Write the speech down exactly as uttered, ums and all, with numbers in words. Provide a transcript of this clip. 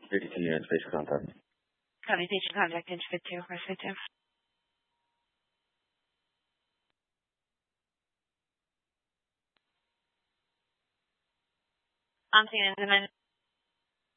thirty-two units, basic contact. Copy, patient contact, inch fit two, where's fit two? I'm seeing in dimension.